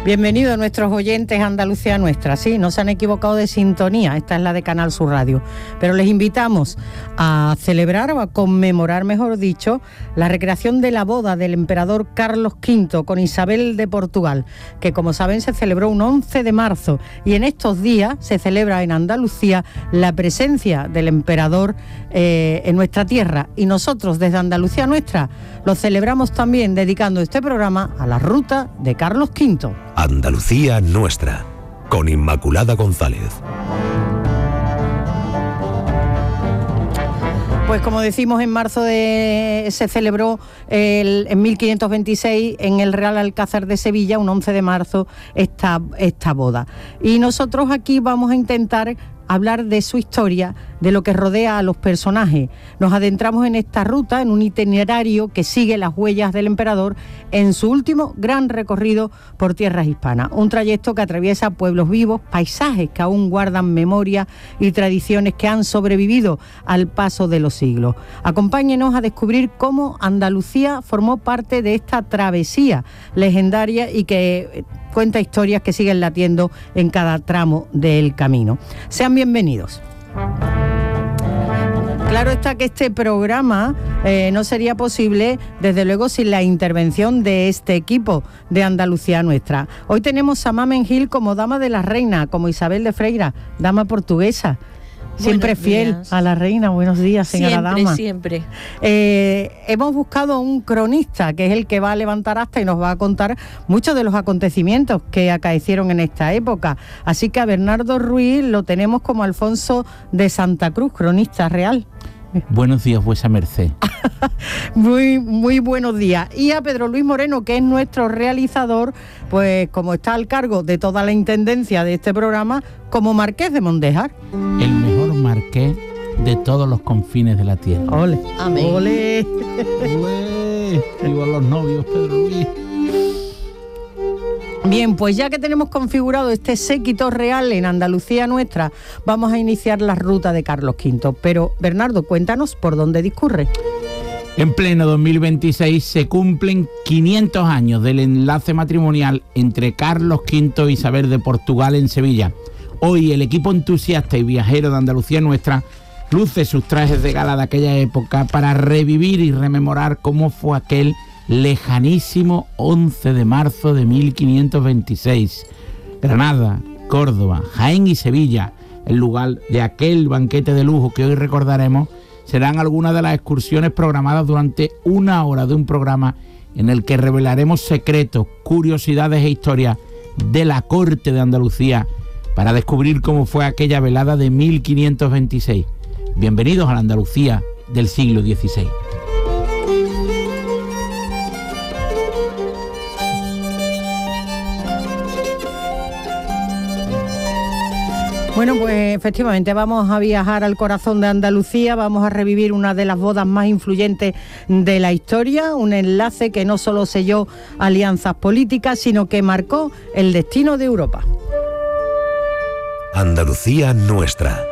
Bienvenidos nuestros oyentes a Andalucía Nuestra. Sí, no se han equivocado de sintonía, esta es la de Canal Sur Radio. Pero les invitamos a celebrar o a conmemorar, mejor dicho, la recreación de la boda del emperador Carlos V con Isabel de Portugal, que como saben se celebró un 11 de marzo y en estos días se celebra en Andalucía la presencia del emperador en nuestra tierra. Y nosotros desde Andalucía Nuestra lo celebramos también dedicando este programa a la ruta de Carlos V. Andalucía Nuestra, con Inmaculada González. Pues como decimos, en marzo se celebró en 1526 en el Real Alcázar de Sevilla, un 11 de marzo, esta boda. Y nosotros aquí vamos a intentar hablar de su historia, de lo que rodea a los personajes. Nos adentramos en esta ruta, en un itinerario que sigue las huellas del emperador en su último gran recorrido por tierras hispanas. Un trayecto que atraviesa pueblos vivos, paisajes que aún guardan memoria y tradiciones que han sobrevivido al paso de los siglos. Acompáñenos a descubrir cómo Andalucía formó parte de esta travesía legendaria y que cuenta historias que siguen latiendo en cada tramo del camino. Sean bienvenidos. Claro está que este programa no sería posible, desde luego, sin la intervención de este equipo de Andalucía Nuestra. Hoy tenemos a Mamen Gil como dama de la reina, como Isabel de Freira, dama portuguesa. Siempre fiel a la reina. Buenos días, señora dama. Siempre. Hemos buscado un cronista, que es el que va a levantar acta y nos va a contar muchos de los acontecimientos que acaecieron en esta época. Así que a Bernardo Ruiz lo tenemos como Alfonso de Santa Cruz, cronista real. Buenos días, vuesa merced. Muy buenos días. Y a Pedro Luis Moreno, que es nuestro realizador, pues como está al cargo de toda la intendencia de este programa, como Marqués de Mondéjar. El mejor marqués de todos los confines de la tierra. ¡Ole! Amén. ¡Ole! ¡Ole! ¡Viva los novios, Pedro Luis! Bien, pues ya que tenemos configurado este séquito real en Andalucía Nuestra, vamos a iniciar la ruta de Carlos V. Pero, Bernardo, cuéntanos por dónde discurre. En pleno 2026 se cumplen 500 años del enlace matrimonial entre Carlos V e Isabel de Portugal en Sevilla. Hoy el equipo entusiasta y viajero de Andalucía Nuestra luce sus trajes de gala de aquella época para revivir y rememorar cómo fue aquel lejanísimo 11 de marzo de 1526. Granada, Córdoba, Jaén y Sevilla, el lugar de aquel banquete de lujo que hoy recordaremos, serán algunas de las excursiones programadas durante una hora de un programa en el que revelaremos secretos, curiosidades e historias de la corte de Andalucía para descubrir cómo fue aquella velada de 1526. Bienvenidos a la Andalucía del siglo XVI. Bueno, pues efectivamente vamos a viajar al corazón de Andalucía, vamos a revivir una de las bodas más influyentes de la historia, un enlace que no solo selló alianzas políticas, sino que marcó el destino de Europa. Andalucía Nuestra,